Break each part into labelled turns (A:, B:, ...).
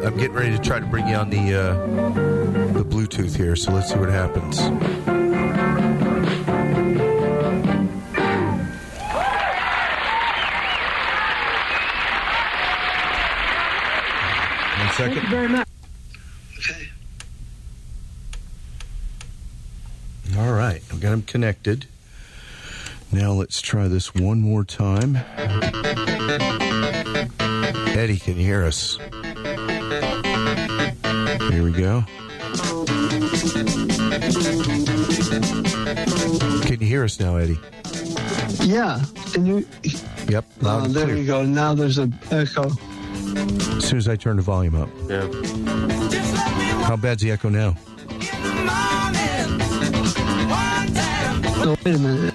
A: I'm getting ready to try to bring you on the Bluetooth here, so let's see what happens. One second.
B: Thank you very much.
C: Okay.
A: All right, I've got him connected. Now let's try this one more time. Eddie, can you hear us? Here we go. Can you hear us now, Eddie?
C: Yeah. Can you?
A: Yep. Loud and
C: There
A: clear.
C: you go. Now there's an echo.
A: As soon as I turn the volume up.
D: Yeah.
A: How bad's the echo now?
C: No, wait a minute.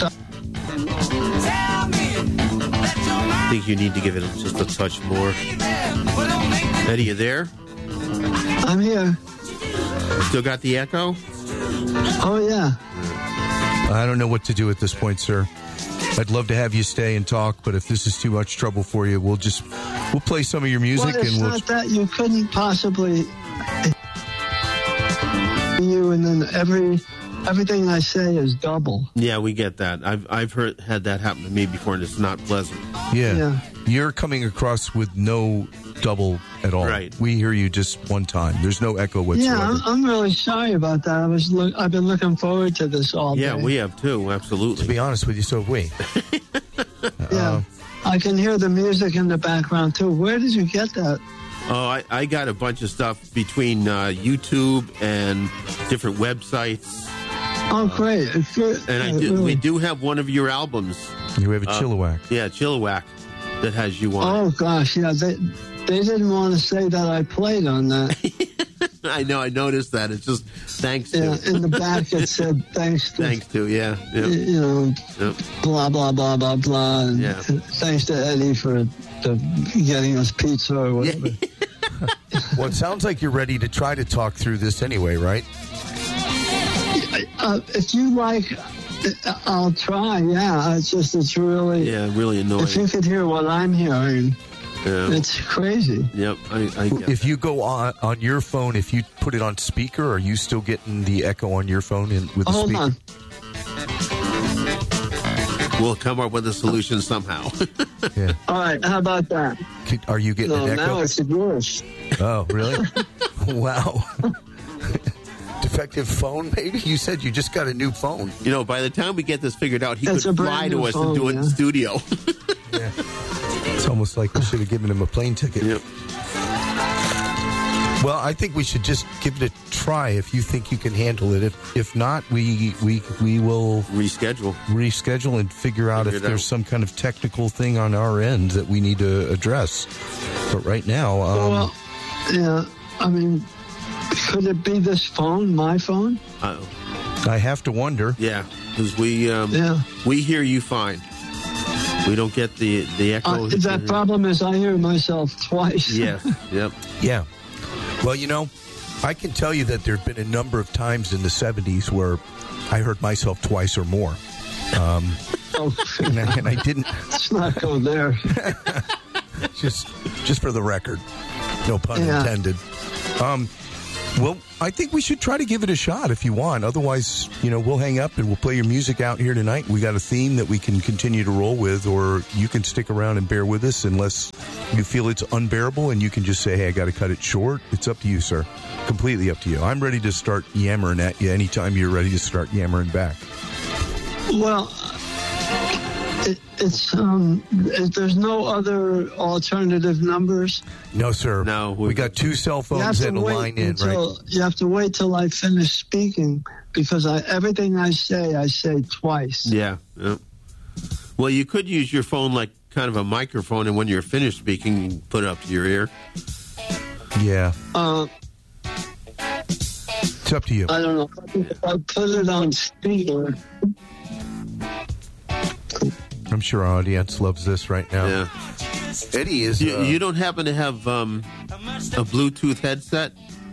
D: I think you need to give it just a touch more. Eddie, you there?
C: I'm here.
D: Still got the echo?
C: Oh, yeah.
A: I don't know what to do at this point, sir. I'd love to have you stay and talk, but if this is too much trouble for you, we'll play some of your music
C: Well, it's
A: and we'll.
C: not that you couldn't possibly. You and then everything I say is double.
D: Yeah, we get that. I've had that happen to me before, and it's not pleasant.
A: Yeah. You're coming across with no double at all.
D: Right.
A: We hear you just one time. There's no echo whatsoever.
C: Yeah, I'm really sorry about that. I've been looking forward to this all day.
D: Yeah, we have too. Absolutely.
A: To be honest with you, so have we.
C: Yeah, I can hear the music in the background too. Where did you get that?
D: Oh, I got a bunch of stuff between YouTube and different websites.
C: Oh, great! It's good.
D: And we do have one of your albums.
A: You have a Chilliwack.
D: Yeah, Chilliwack, that has you on.
C: Oh gosh, yeah. They didn't want to say that I played on that.
D: I know. I noticed that. It's just thanks to.
C: Yeah, in the back it said thanks to.
D: Thanks to, yeah.
C: You know,
D: Yep.
C: blah blah blah blah blah. And
D: Yeah.
C: thanks to Eddie for getting us pizza or whatever.
A: Well, it sounds like you're ready to try to talk through this anyway, right?
C: If you like, I'll try. Yeah, it's really.
D: Yeah, really annoying.
C: If you could hear what I'm hearing,
D: Yeah.
C: it's crazy.
D: Yep, I get
A: If you go on your phone, if you put it on speaker, are you still getting the echo on your phone with the
C: Hold
A: speaker?
C: on.
D: We'll come up with a solution somehow.
A: Yeah.
C: All right, how about that?
A: Are you getting
C: No,
A: an echo?
C: now it's worse.
A: Oh, really? Wow. Defective phone, maybe? You said you just got a new phone.
D: You know, by the time we get this figured out, he
C: It's a
D: could
C: brand
D: fly
C: new
D: to us and
C: phone,
D: do it in
C: yeah.
D: studio.
A: Yeah. It's almost like we should have given him a plane ticket.
D: Yep.
A: Well, I think we should just give it a try if you think you can handle it. If not, we will reschedule and figure out if there's some kind of technical thing on our end that we need to address. But right now,
C: Well, yeah, I mean, could it be this phone, my phone?
A: I have to wonder.
D: Yeah, because we hear you fine. We don't get the echo.
C: That problem is I hear myself twice.
D: Yes. Yep.
A: Yeah. Well, you know, I can tell you that there have been a number of times in the 70s where I heard myself twice or more. And I didn't.
C: Let's not go there.
A: just for the record. No pun intended. Well, I think we should try to give it a shot if you want. Otherwise, you know, we'll hang up and we'll play your music out here tonight. We got a theme that we can continue to roll with, or you can stick around and bear with us unless you feel it's unbearable and you can just say, hey, I got to cut it short. It's up to you, sir. Completely up to you. I'm ready to start yammering at you anytime you're ready to start yammering back.
C: Well, there's no other alternative numbers.
A: No, sir.
D: No,
A: we got two cell phones and a line in, right?
C: You have to wait till I finish speaking because everything I say twice.
D: Yeah. Yep. Well, you could use your phone like kind of a microphone, and when you're finished speaking, you can put it up to your ear.
A: Yeah.
C: It's
A: up to you.
C: I don't know. If I put it on speaker.
A: I'm sure our audience loves this right now.
D: Yeah.
A: Eddie is...
D: You don't happen to have a Bluetooth headset?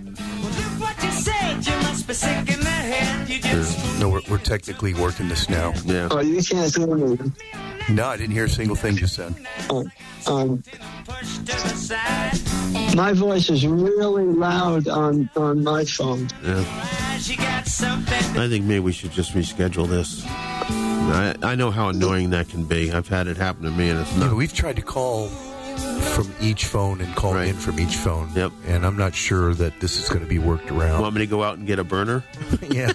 A: No, we're technically working this now.
D: Yeah.
C: Oh, you can't hear me.
A: No, I didn't hear a single thing you said.
C: My voice is really loud on my phone.
D: Yeah. I think maybe we should just reschedule this. I know how annoying that can be. I've had it happen to me, and it's not.
A: We've tried to call from each phone and call in from each phone.
D: Yep.
A: And I'm not sure that this is going to be worked around.
D: Want me to go out and get a burner?
A: Yeah.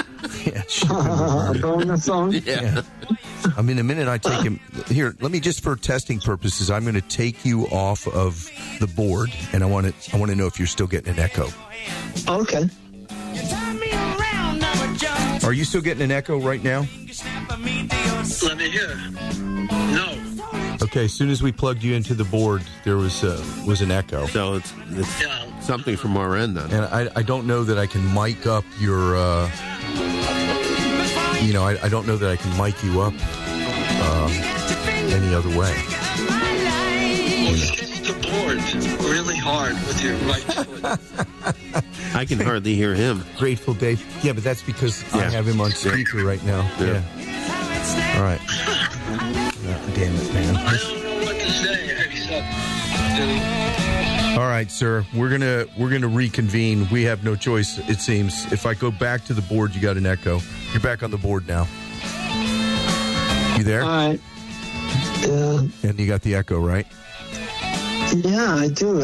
C: Burner phone?
D: Yeah.
A: I mean, the minute I take him here, let me just for testing purposes, I'm going to take you off of the board, and I want to know if you're still getting an echo.
C: Okay.
A: Are you still getting an echo right now?
C: Let me hear. No.
A: Okay, as soon as we plugged you into the board, there was an echo.
D: So it's something from our end then.
A: And I don't know that I can mic up your, I don't know that I can mic you up any other way.
C: Well, you hit the board really hard with your right foot.
D: I can hardly hear him.
A: Grateful Dave. Yeah, but that's because I have him on speaker right now. Yeah. All right. Damn it, man.
C: I don't know what to say except.
A: All right, sir. We're gonna reconvene. We have no choice, it seems. If I go back to the board, you got an echo. You're back on the board now. You there?
C: All right. Yeah.
A: And you got the echo, right?
C: Yeah, I do.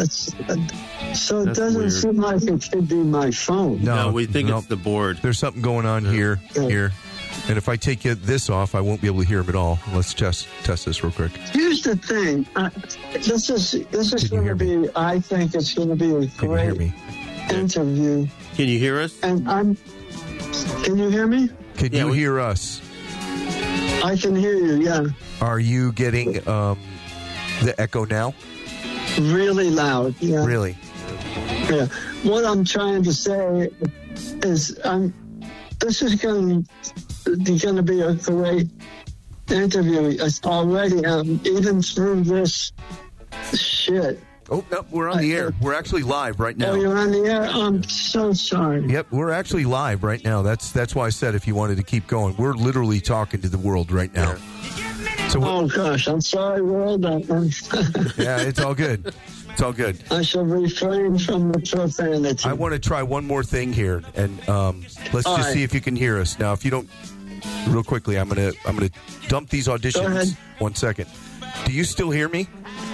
C: So it doesn't
D: weird.
C: seem like it should be my phone.
D: No, we think it's the board.
A: There's something going on here. And if I take this off, I won't be able to hear him at all. Let's test this real quick.
C: Here's the thing. This is going to be. I think it's going to be a great interview.
D: Can you hear us?
C: And Can you hear me?
A: Can you hear us?
C: I can hear you. Yeah.
A: Are you getting the echo now?
C: Really loud. Yeah.
A: Really?
C: Yeah. What I'm trying to say is, this is going to be a great interview. It's already, even through this shit.
A: Oh, no, we're on the air. We're actually live right now.
C: Oh, you're on the air? I'm so sorry.
A: Yep, we're actually live right now. That's why I said if you wanted to keep going. We're literally talking to the world right now. So
C: oh, gosh, I'm sorry, world.
A: Yeah, it's all good. It's all good.
C: I shall refrain from the profanity.
A: I want to try one more thing here, and let's just see if you can hear us. Now, if you don't, real quickly, I'm gonna dump these auditions.
C: Go ahead.
A: 1 second. Do you still hear me?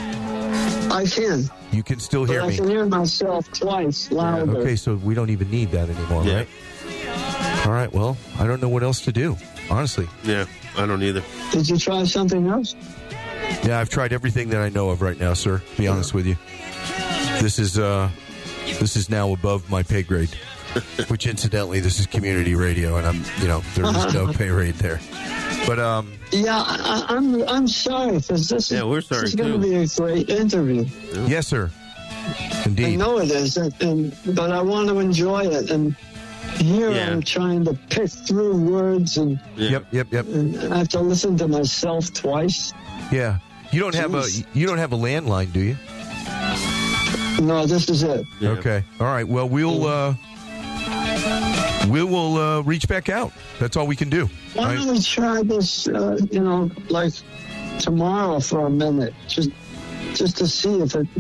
C: I can.
A: You can still hear me.
C: I can hear myself twice louder.
A: Okay, so we don't even need that anymore, right? All right. Well, I don't know what else to do, honestly.
D: Yeah, I don't either.
C: Did you try something else?
A: Yeah, I've tried everything that I know of right now, sir. To be honest with you, this is now above my pay grade. Which, incidentally, this is community radio, and there is no pay rate there. But
C: yeah, I'm sorry because
D: we're sorry
C: this is going to be a great interview.
A: Yes, sir. Indeed.
C: I know it is, but I want to enjoy it. And here I'm trying to pick through words, and
A: yep.
C: And I have to listen to myself twice.
A: Yeah, you don't have a landline, do you?
C: No, this is it.
A: Yeah. Okay. All right. Well, we will reach back out. That's all we can do.
C: Why don't we try this? Like tomorrow for a minute, just to see if it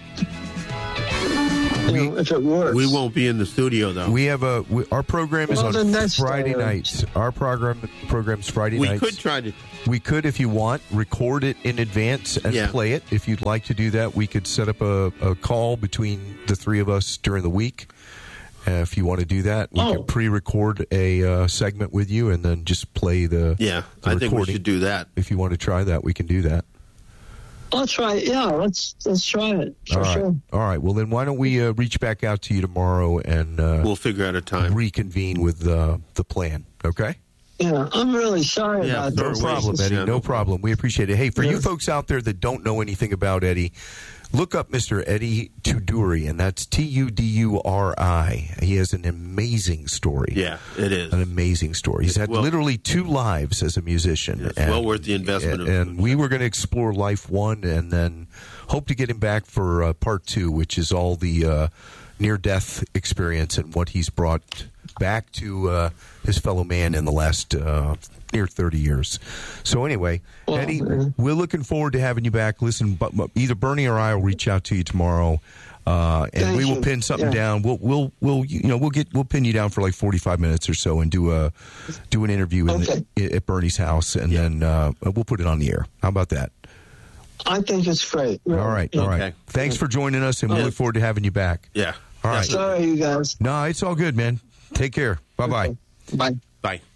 C: works.
D: We won't be in the studio though.
A: We have our program is on Friday nights. Our program's Friday nights.
D: We could try to.
A: We could, if you want, record it in advance and play it. If you'd like to do that, we could set up a call between the three of us during the week. If you want to do that, we can pre-record a segment with you and then just play the
D: I think we should do that.
A: If you want to try that, we can do that.
C: I'll try it. Yeah, let's try it for sure.
A: All right. Well, then why don't we reach back out to you tomorrow and
D: we'll figure out a time.
A: Reconvene with the plan. Okay?
C: Yeah, I'm really sorry about
A: no
C: this.
A: No problem, Eddie. No problem. We appreciate it. Hey, for you folks out there that don't know anything about Eddie, look up Mr. Eddie Tuduri, and that's Tuduri. He has an amazing story.
D: Yeah, it is.
A: An amazing story. He's had literally 2 lives as a musician.
D: It's well worth the investment.
A: And we were going to explore life 1 and then hope to get him back for part 2, which is all the near-death experience and what he's brought back to his fellow man in the last near 30 years. So anyway, Eddie, we're looking forward to having you back. Listen, either Bernie or I will reach out to you tomorrow, and we will pin something down. We'll pin you down for like 45 minutes or so and do an interview at Bernie's house, and then we'll put it on the air. How about that?
C: I think it's great. Really.
A: All right.
D: Okay.
A: Thanks for joining us, and we look forward to having you back.
D: Yeah.
A: All right.
C: Sorry, you guys.
A: No, it's all good, man. Take care. Bye-bye.
C: Bye.
D: Bye.